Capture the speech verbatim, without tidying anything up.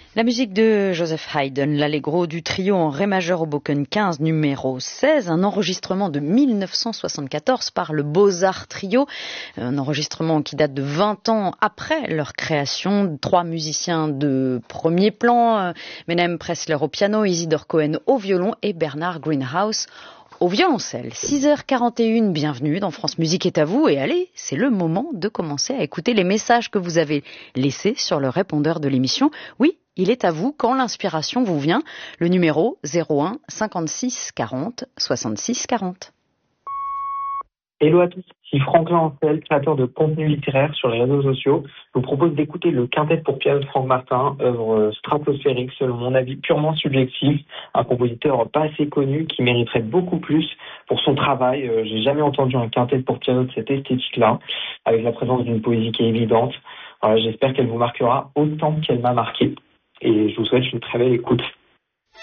La musique de Joseph Haydn, l'allegro du trio en ré majeur Hoboken quinze, numéro seize, un enregistrement de mille neuf cent soixante-quatorze par le Beaux-Arts Trio, un enregistrement qui date de vingt ans après leur création. Trois musiciens de premier plan, Menem Pressler au piano, Isidore Cohen au violon et Bernard Greenhouse au violoncelle. six heures quarante et une, bienvenue dans France Musique est à vous. Et allez, c'est le moment de commencer à écouter les messages que vous avez laissés sur le répondeur de l'émission. Oui, il est à vous quand l'inspiration vous vient. Le numéro zéro un cinquante-six quarante soixante-six quarante. Hello à tous, ici Franklin Ancel, créateur de contenu littéraire sur les réseaux sociaux. Je vous propose d'écouter le quintet pour piano de Franck Martin, œuvre stratosphérique selon mon avis purement subjectif, un compositeur pas assez connu qui mériterait beaucoup plus pour son travail. Euh, j'ai jamais entendu un quintet pour piano de cette esthétique-là, avec la présence d'une poésie qui est évidente. Voilà, j'espère qu'elle vous marquera autant qu'elle m'a marqué et je vous souhaite une très belle écoute.